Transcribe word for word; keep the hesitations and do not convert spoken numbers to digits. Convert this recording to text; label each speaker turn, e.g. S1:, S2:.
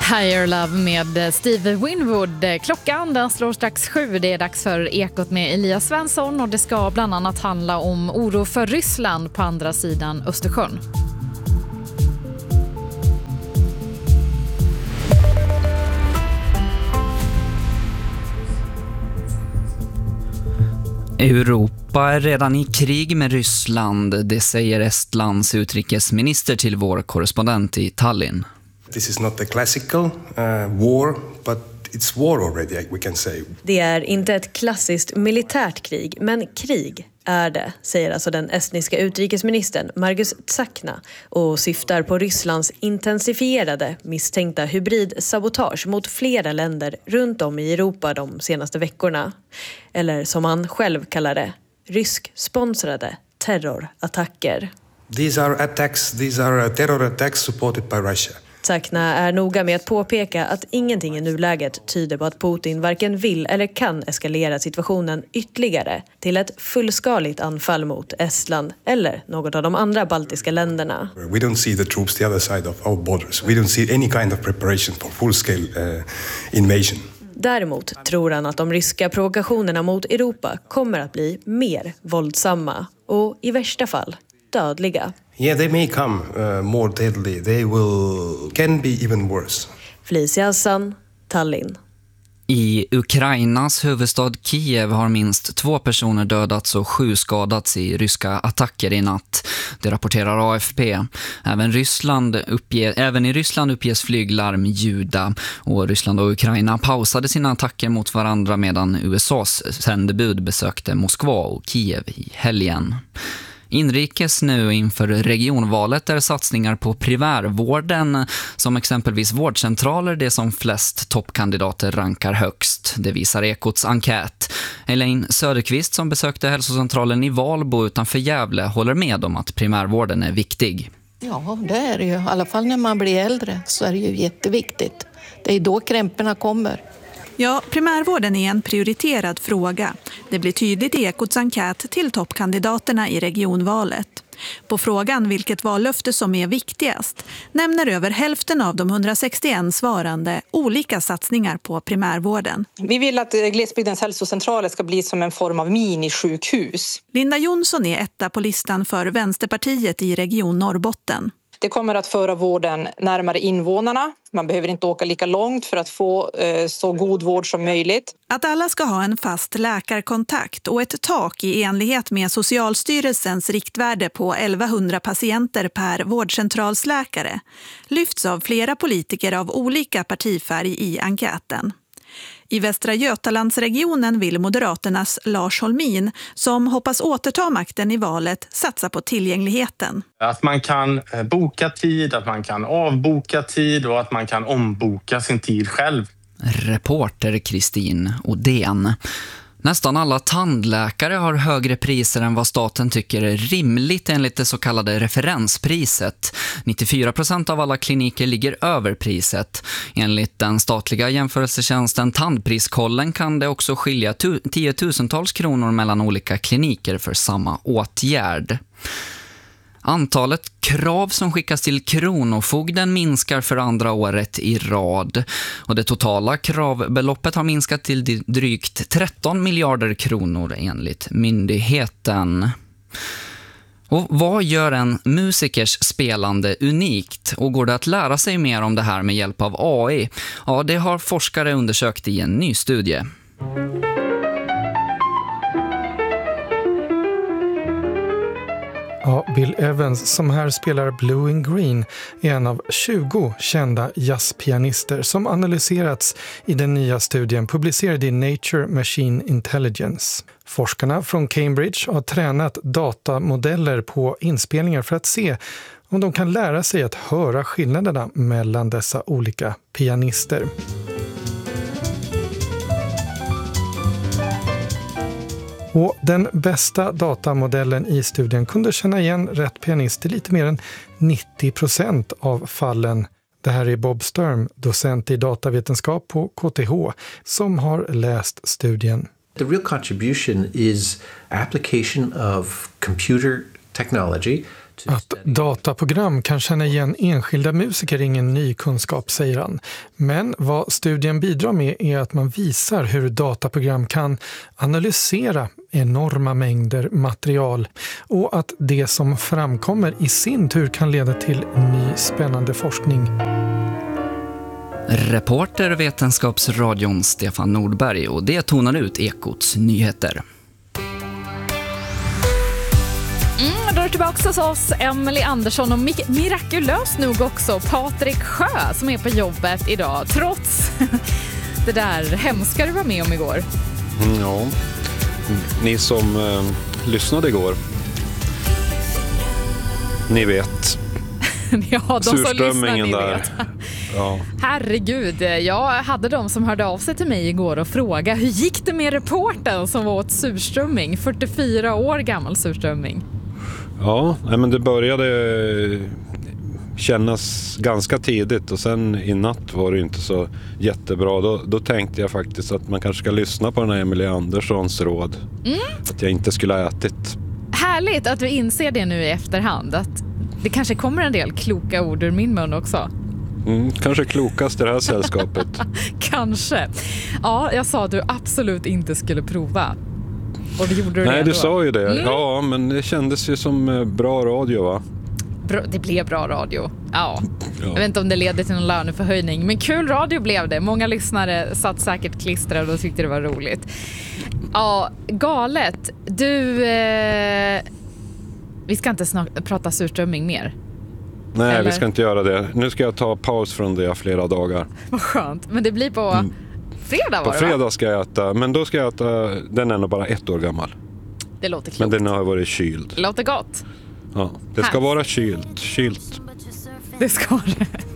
S1: Higher Love med Steve Winwood. Klockan den slår strax sju. Det är dags för Ekot med Elias Svensson och det ska bland annat handla om oro för Ryssland på andra sidan Östersjön.
S2: Europa är redan i krig med Ryssland, det säger Estlands utrikesminister till vår korrespondent i Tallinn.
S3: This is not a classical uh, war, but it's war already, we can say.
S4: Det är inte ett klassiskt militärt krig, men krig är det, säger alltså den estniska utrikesministern Margus Tsakna och syftar på Rysslands intensifierade misstänkta hybridsabotage mot flera länder runt om i Europa de senaste veckorna. Eller som han själv kallar det, rysk-sponsrade terrorattacker.
S3: These are attacks, these are terror attacks supported by Russia.
S4: Tsakna är noga med att påpeka att ingenting i nuläget tyder på att Putin varken vill eller kan eskalera situationen ytterligare till ett fullskaligt anfall mot Estland eller något av de andra baltiska länderna.
S3: We don't see the troops the other side of our borders. We don't see any kind of preparation for full-scale uh, invasion.
S4: Däremot tror han att de ryska provokationerna mot Europa kommer att bli mer våldsamma och i värsta fall dödliga.
S3: Yeah, they may come uh, more deadly. They will can be even worse.
S4: Felicia Hassan, Tallinn.
S2: I Ukrainas huvudstad Kiev har minst två personer dödats och sju skadats i ryska attacker i natt. Det rapporterar A F P. Även, Ryssland uppge, även i Ryssland uppges flyglarm ljuda och Ryssland och Ukraina pausade sina attacker mot varandra medan U S A:s sändebud besökte Moskva och Kiev i helgen. Inrikes nu inför regionvalet är satsningar på primärvården som exempelvis vårdcentraler det som flest toppkandidater rankar högst. Det visar Ekots enkät. Elaine Söderqvist som besökte hälsocentralen i Valbo utanför Gävle håller med om att primärvården är viktig.
S5: Ja, det är det ju. I alla fall när man blir äldre så är det ju jätteviktigt. Det är då krämporna kommer.
S6: Ja, primärvården är en prioriterad fråga. Det blir tydligt i Ekots enkät till toppkandidaterna i regionvalet. På frågan vilket vallöfte som är viktigast nämner över hälften av de hundrasextioen svarande olika satsningar på primärvården.
S7: Vi vill att glesbygdens hälsocentraler ska bli som en form av minisjukhus.
S6: Linda Jonsson är etta på listan för Vänsterpartiet i Region Norrbotten.
S7: Det kommer att föra vården närmare invånarna. Man behöver inte åka lika långt för att få eh, så god vård som möjligt.
S6: Att alla ska ha en fast läkarkontakt och ett tak i enlighet med Socialstyrelsens riktvärde på elvahundra patienter per vårdcentralsläkare lyfts av flera politiker av olika partifärg i enkäten. I Västra Götalandsregionen vill Moderaternas Lars Holmin, som hoppas återta makten i valet, satsa på tillgängligheten.
S8: Att man kan boka tid, att man kan avboka tid och att man kan omboka sin tid själv.
S2: Reporter Kristin Odén. Nästan alla tandläkare har högre priser än vad staten tycker är rimligt enligt det så kallade referenspriset. nittiofyra procent av alla kliniker ligger över priset. Enligt den statliga jämförelsetjänsten Tandpriskollen kan det också skilja tiotusentals kronor mellan olika kliniker för samma åtgärd. Antalet krav som skickas till kronofogden minskar för andra året i rad. Och det totala kravbeloppet har minskat till drygt tretton miljarder kronor enligt myndigheten. Och vad gör en musikers spelande unikt? Och går det att lära sig mer om det här med hjälp av A I? Ja, det har forskare undersökt i en ny studie.
S9: Ja, Bill Evans som här spelar Blue and Green är en av tjugo kända jazzpianister som analyserats i den nya studien publicerad i Nature Machine Intelligence. Forskarna från Cambridge har tränat datamodeller på inspelningar för att se om de kan lära sig att höra skillnaderna mellan dessa olika pianister. Och den bästa datamodellen i studien kunde känna igen rätt pianist i lite mer än nittio procent av fallen. Det här är Bob Sturm, docent i datavetenskap på K T H, som har läst studien.
S10: The real contribution is application of computer technology
S9: Att dataprogram kan känna igen enskilda musiker är ingen ny kunskap, säger han. Men vad studien bidrar med är att man visar hur dataprogram kan analysera enorma mängder material och att det som framkommer i sin tur kan leda till ny spännande forskning.
S2: Reporter Vetenskapsradion Stefan Nordberg, och det tonar ut Ekots nyheter.
S1: Mm, då är det tillbaka hos oss, Emily Andersson och mi- mirakulöst nog också Patrik Sjö som är på jobbet idag, trots det där hemska du var med om igår.
S10: Mm, ja, ni som eh, lyssnade igår, ni vet.
S1: Ja, de som lyssnar, ni
S10: där.
S1: vet.
S10: Ja.
S1: Herregud, jag hade de som hörde av sig till mig igår och frågade hur gick det med reporten som var åt surströmming, fyrtiofyra år gammal surströmming.
S10: Ja, nej, men det började kännas ganska tidigt och sen i natt var det inte så jättebra. Då, då tänkte jag faktiskt att man kanske ska lyssna på den här Emily Anderssons råd. Mm. Att jag inte skulle ha ätit.
S1: Härligt att vi inser det nu i efterhand, att det kanske kommer en del kloka ord ur min mun också.
S10: Mm, kanske klokast i det här sällskapet.
S1: Kanske. Ja, jag sa att du absolut inte skulle prova. Och det gjorde du.
S10: Nej,
S1: det
S10: du
S1: ändå.
S10: sa ju det.
S1: Mm.
S10: Ja, men det kändes ju som bra radio, va?
S1: Bra, det blev bra radio. Ja.
S10: Ja.
S1: Jag vet inte om det leder till någon löneförhöjning, men kul radio blev det. Många lyssnare satt säkert klistrade och tyckte det var roligt. Ja, galet. Du... Eh... Vi ska inte snart prata surströmming mer.
S10: Nej,
S1: Eller?
S10: Vi ska inte göra det. Nu ska jag ta paus från det flera dagar.
S1: Vad skönt. Men det blir på mm. fredag, var
S10: På
S1: det,
S10: fredag
S1: va?
S10: ska jag äta. Men då ska jag äta, den är nog bara ett år gammal.
S1: Det låter klokt.
S10: Men den har varit kyld.
S1: Låter gott.
S10: Ja, det ska
S1: Här.
S10: vara kylt. Kylt.
S1: Det ska det.